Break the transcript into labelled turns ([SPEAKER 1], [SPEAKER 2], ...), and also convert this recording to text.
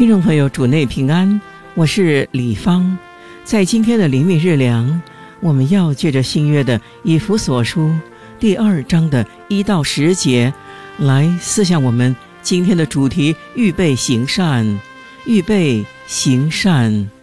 [SPEAKER 1] 听众朋友，主内平安，我是李芳。在今天的灵命日粮，我们要借着新约的以弗所书第2章的1到10节来思想我们今天的主题：预备行善，预备行善。